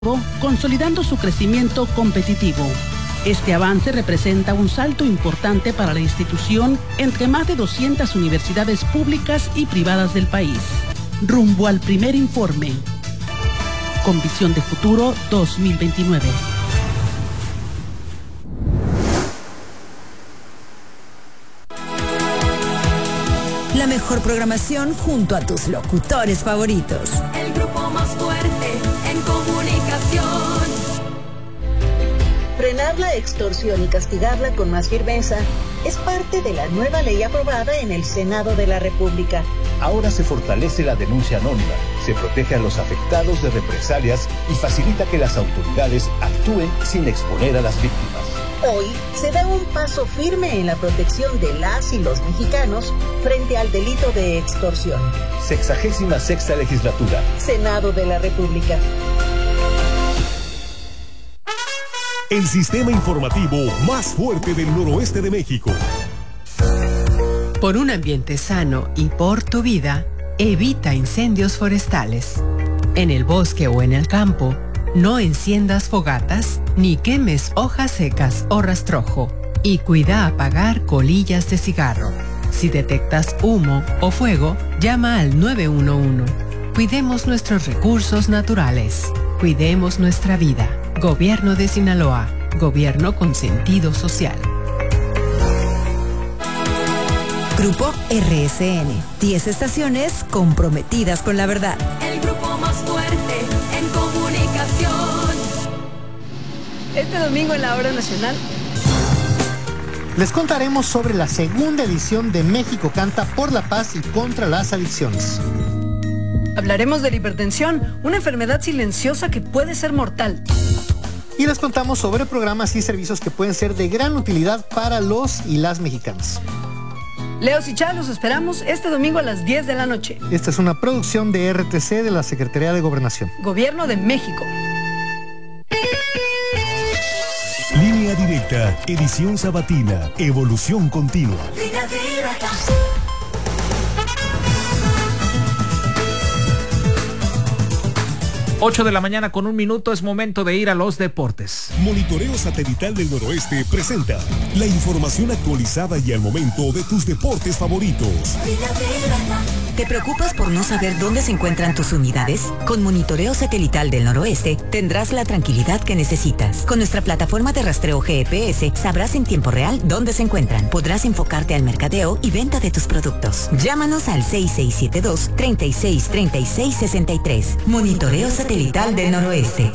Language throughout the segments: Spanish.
consolidando su crecimiento competitivo. Este avance representa un salto importante para la institución entre más de 200 universidades públicas y privadas del país. Rumbo al primer informe. Con visión de futuro 2029. La mejor programación junto a tus locutores favoritos. El grupo más fuerte en comunicación. Frenar la extorsión y castigarla con más firmeza es parte de la nueva ley aprobada en el Senado de la República. Ahora se fortalece la denuncia anónima, se protege a los afectados de represalias y facilita que las autoridades actúen sin exponer a las víctimas. Hoy se da un paso firme en la protección de las y los mexicanos frente al delito de extorsión. 66ª legislatura. Senado de la República. El sistema informativo más fuerte del noroeste de México. Por un ambiente sano y por tu vida, evita incendios forestales. En el bosque o en el campo, no enciendas fogatas ni quemes hojas secas o rastrojo. Y cuida apagar colillas de cigarro. Si detectas humo o fuego, llama al 911. Cuidemos nuestros recursos naturales. Cuidemos nuestra vida. Gobierno de Sinaloa. Gobierno con sentido social. Grupo RSN. 10 estaciones comprometidas con la verdad. El grupo más fuerte en comunicación. Este domingo en la Hora Nacional les contaremos sobre la segunda edición de México Canta por la Paz y contra las adicciones. hablaremos de la hipertensión, una enfermedad silenciosa que puede ser mortal. Y les contamos sobre programas y servicios que pueden ser de gran utilidad para los y las mexicanas. Leos y Chá, los esperamos este domingo a las 10 de la noche. Esta es una producción de RTC de la Secretaría de Gobernación. Gobierno de México. Línea Directa, edición sabatina, evolución continua. Línea Directa. 8 de la mañana con 1 minuto, es momento de ir a los deportes. Monitoreo Satelital del Noroeste presenta la información actualizada y al momento de tus deportes favoritos. ¿Te preocupas por no saber dónde se encuentran tus unidades? Con Monitoreo Satelital del Noroeste tendrás la tranquilidad que necesitas. Con nuestra plataforma de rastreo GPS sabrás en tiempo real dónde se encuentran. Podrás enfocarte al mercadeo y venta de tus productos. Llámanos al 6672-363663. Monitoreo Satelital del Noroeste.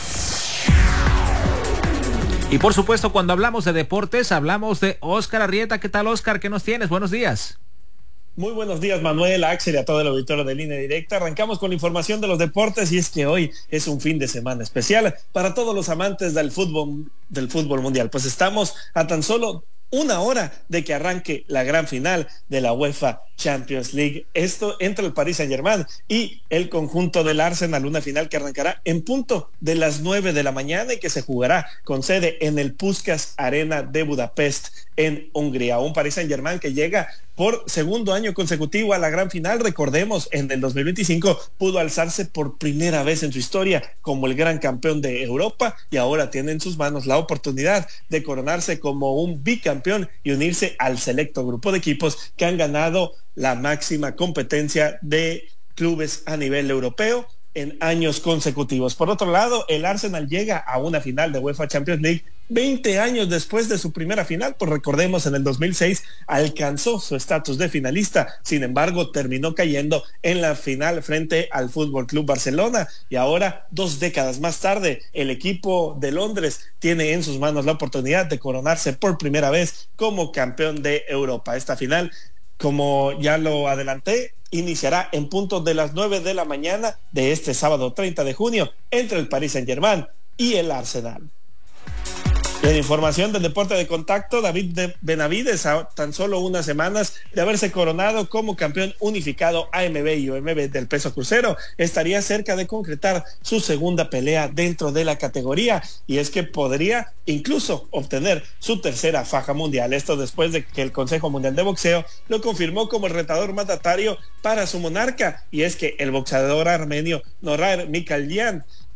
Y por supuesto, cuando hablamos de deportes, hablamos de Óscar Arrieta. ¿Qué tal, Óscar? ¿Qué nos tienes? Buenos días. Muy buenos días, Manuel, Axel y a todo el auditorio de Línea Directa. Arrancamos con la información de los deportes y es que hoy es un fin de semana especial para todos los amantes del fútbol mundial. Pues estamos a tan solo 1 hora de que arranque la gran final de la UEFA Champions League. Esto entre el Paris Saint-Germain y el conjunto del Arsenal, una final que arrancará en punto de las 9 de la mañana y que se jugará con sede en el Puskás Arena de Budapest en Hungría. Un Paris Saint-Germain que llega por segundo año consecutivo a la gran final. Recordemos, en el 2025 pudo alzarse por primera vez en su historia como el gran campeón de Europa y ahora tiene en sus manos la oportunidad de coronarse como un bicampeón y unirse al selecto grupo de equipos que han ganado la máxima competencia de clubes a nivel europeo en años consecutivos. Por otro lado, el Arsenal llega a una final de UEFA Champions League 20 años después de su primera final, pues recordemos, en el 2006 alcanzó su estatus de finalista, sin embargo terminó cayendo en la final frente al Fútbol Club Barcelona y ahora, 2 décadas más tarde, el equipo de Londres tiene en sus manos la oportunidad de coronarse por primera vez como campeón de Europa. Esta final, como ya lo adelanté, iniciará en punto de las 9 de la mañana de este sábado 30 de junio entre el Paris Saint-Germain y el Arsenal. En información del deporte de contacto, David Benavides, a tan solo unas semanas de haberse coronado como campeón unificado AMB y OMB del peso crucero, estaría cerca de concretar su segunda pelea dentro de la categoría, y es que podría incluso obtener su tercera faja mundial. Esto después de que el Consejo Mundial de Boxeo lo confirmó como el retador mandatario para su monarca, y es que el boxeador armenio Norar Mikalyan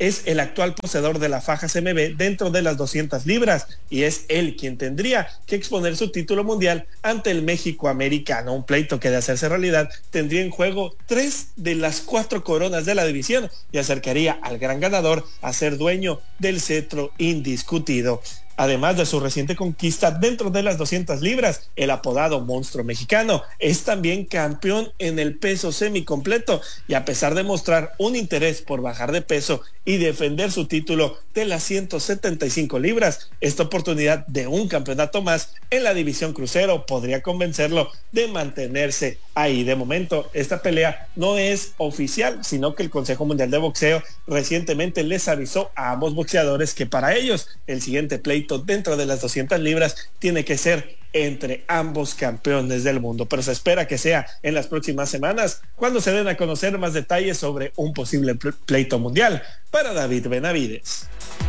es el actual poseedor de la faja CMB dentro de las 200 libras y es él quien tendría que exponer su título mundial ante el México americano, un pleito que de hacerse realidad tendría en juego 3 de las 4 coronas de la división y acercaría al gran ganador a ser dueño del cetro indiscutido. Además de su reciente conquista dentro de las 200 libras, el apodado monstruo mexicano es también campeón en el peso semicompleto y a pesar de mostrar un interés por bajar de peso y defender su título de las 175 libras, esta oportunidad de un campeonato más en la división crucero podría convencerlo de mantenerse ahí. De momento, esta pelea no es oficial, sino que el Consejo Mundial de Boxeo recientemente les avisó a ambos boxeadores que para ellos el siguiente pleito dentro de las 200 libras tiene que ser entre ambos campeones del mundo, pero se espera que sea en las próximas semanas cuando se den a conocer más detalles sobre un posible pleito mundial para David Benavides.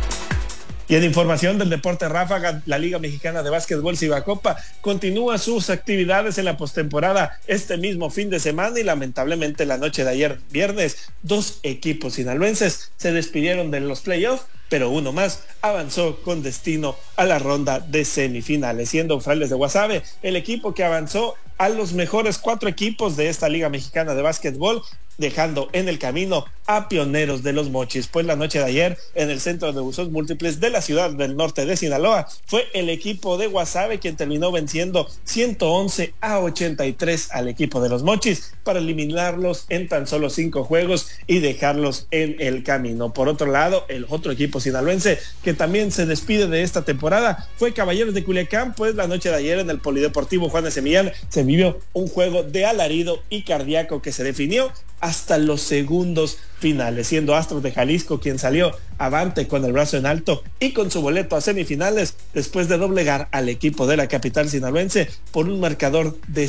Y en información del deporte ráfaga, la Liga Mexicana de Básquetbol Cibacopa continúa sus actividades en la postemporada este mismo fin de semana y lamentablemente la noche de ayer viernes 2 equipos sinaloenses se despidieron de los playoffs, pero uno más avanzó con destino a la ronda de semifinales, siendo Frailes de Guasave el equipo que avanzó a los mejores 4 equipos de esta Liga Mexicana de Básquetbol, dejando en el camino a Pioneros de los Mochis, pues la noche de ayer en el Centro de Usos Múltiples de la ciudad del norte de Sinaloa fue el equipo de Guasave quien terminó venciendo 111-83 al equipo de los Mochis para eliminarlos en tan solo 5 juegos y dejarlos en el camino. Por otro lado, el otro equipo sinaloense que también se despide de esta temporada fue Caballeros de Culiacán, pues la noche de ayer en el Polideportivo Juárez Millán se vivió un juego de alarido y cardíaco que se definió hasta los segundos finales, siendo Astros de Jalisco quien salió avante con el brazo en alto y con su boleto a semifinales después de doblegar al equipo de la capital sinaloense por un marcador de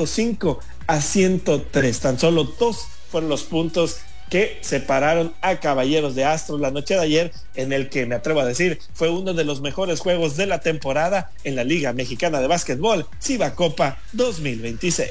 105-103. Tan solo 2 fueron los puntos que separaron a Caballeros de Astros la noche de ayer, en el que me atrevo a decir fue uno de los mejores juegos de la temporada en la Liga Mexicana de Básquetbol Cibacopa 2026.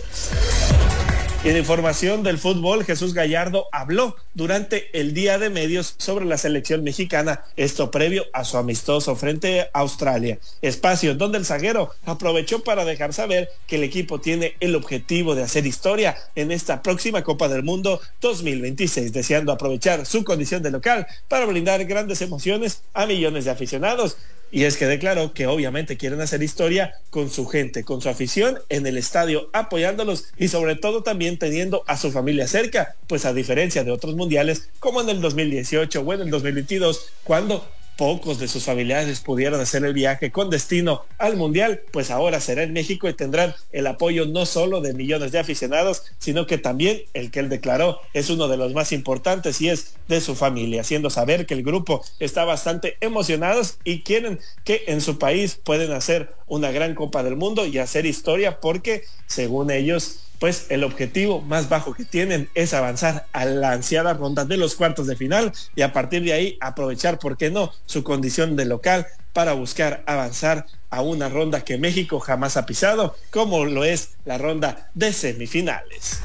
Y en información del fútbol, Jesús Gallardo habló durante el día de medios sobre la selección mexicana, esto previo a su amistoso frente a Australia, espacio donde el zaguero aprovechó para dejar saber que el equipo tiene el objetivo de hacer historia en esta próxima Copa del Mundo 2026, deseando aprovechar su condición de local para brindar grandes emociones a millones de aficionados. Y es que declaró que obviamente quieren hacer historia con su gente, con su afición en el estadio, apoyándolos y sobre todo también teniendo a su familia cerca, pues a diferencia de otros mundiales como en el 2018 o en el 2022, cuando pocos de sus familiares pudieron hacer el viaje con destino al mundial, pues ahora será en México y tendrán el apoyo no solo de millones de aficionados, sino que también el que él declaró es uno de los más importantes y es de su familia, haciendo saber que el grupo está bastante emocionados y quieren que en su país pueden hacer una gran Copa del Mundo y hacer historia porque, según ellos, pues el objetivo más bajo que tienen es avanzar a la ansiada ronda de los cuartos de final y a partir de ahí aprovechar, ¿por qué no?, su condición de local para buscar avanzar a una ronda que México jamás ha pisado, como lo es la ronda de semifinales.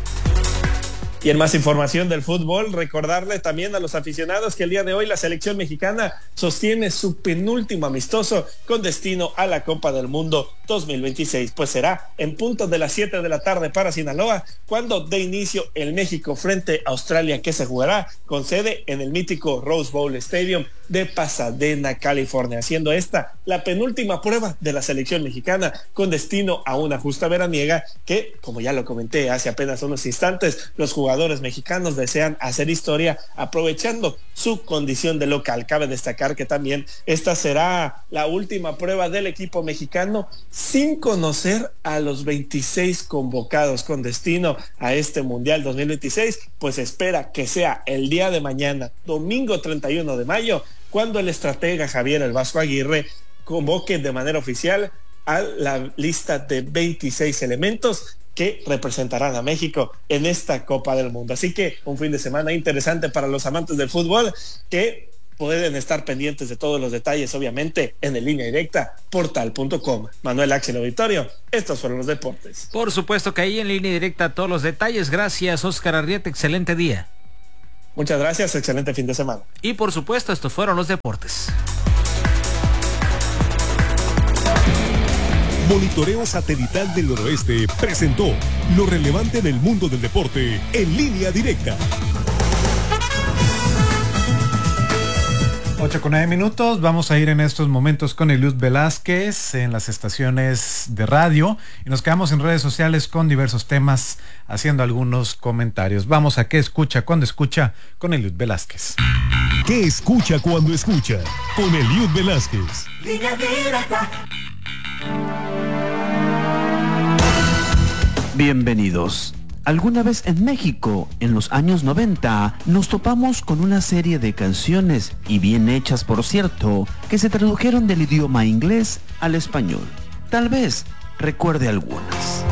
Y en más información del fútbol, recordarle también a los aficionados que el día de hoy la selección mexicana sostiene su penúltimo amistoso con destino a la Copa del Mundo 2026, pues será en punto de las 7 de la tarde para Sinaloa, cuando dé inicio el México frente a Australia, que se jugará con sede en el mítico Rose Bowl Stadium de Pasadena, California, siendo esta la penúltima prueba de la selección mexicana con destino a una justa veraniega que, como ya lo comenté hace apenas unos instantes, los jugadores mexicanos desean hacer historia aprovechando su condición de local. Cabe destacar que también esta será la última prueba del equipo mexicano sin conocer a los 26 convocados con destino a este Mundial 2026, pues espera que sea el día de mañana, domingo 31 de mayo, cuando el estratega Javier El Vasco Aguirre convoque de manera oficial a la lista de 26 elementos que representarán a México en esta Copa del Mundo. Así que un fin de semana interesante para los amantes del fútbol, que pueden estar pendientes de todos los detalles, obviamente, en el Línea Directa, portal.com. Manuel Axel Auditorio, estos fueron los deportes. Por supuesto que ahí en Línea Directa todos los detalles. Gracias, Óscar Arrieta, excelente día. Muchas gracias, excelente fin de semana. Y por supuesto, estos fueron los deportes. Monitoreo Satelital del Noroeste presentó lo relevante del mundo del deporte en línea directa. 8:09. Vamos a ir en estos momentos con Eliud Velázquez en las estaciones de radio y nos quedamos en redes sociales con diversos temas haciendo algunos comentarios. Vamos a ¿Qué escucha cuando escucha? Con Eliud Velázquez. ¿Qué escucha cuando escucha? Con Eliud Velázquez. Línea directa. Bienvenidos. Alguna vez en México, en los años 90, nos topamos con una serie de canciones, y bien hechas por cierto, que se tradujeron del idioma inglés al español. Tal vez recuerde algunas.